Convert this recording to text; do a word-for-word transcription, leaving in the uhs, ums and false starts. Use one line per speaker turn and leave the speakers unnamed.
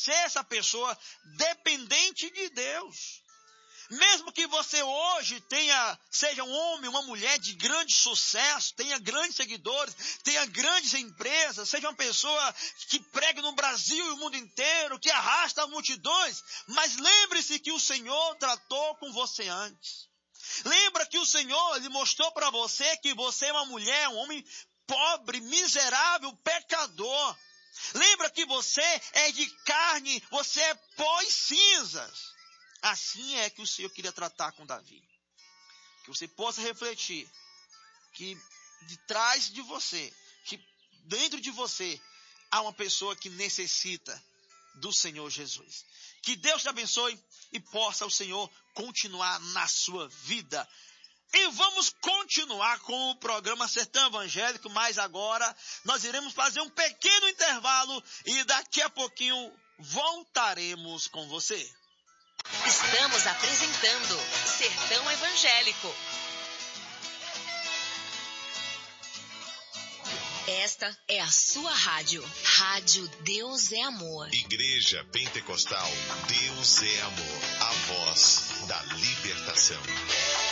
ser essa pessoa dependente de Deus. Mesmo que você hoje tenha, seja um homem, uma mulher de grande sucesso, tenha grandes seguidores, tenha grandes empresas, seja uma pessoa que pregue no Brasil e o mundo inteiro, que arrasta multidões, mas lembre-se que o Senhor tratou com você antes. Lembra que o Senhor lhe mostrou para você que você é uma mulher, um homem pobre, miserável, pecador. Lembra que você é de carne, você é pó e cinzas. Assim é que o Senhor queria tratar com Davi. Que você possa refletir que de trás de você, que dentro de você, há uma pessoa que necessita do Senhor Jesus. Que Deus te abençoe e possa o Senhor continuar na sua vida. E vamos continuar com o programa Sertão Evangélico, mas agora nós iremos fazer um pequeno intervalo e daqui a pouquinho voltaremos com você.
Estamos apresentando Sertão Evangélico. Esta é a sua rádio. Rádio Deus é Amor.
Igreja Pentecostal Deus é Amor. A voz da libertação.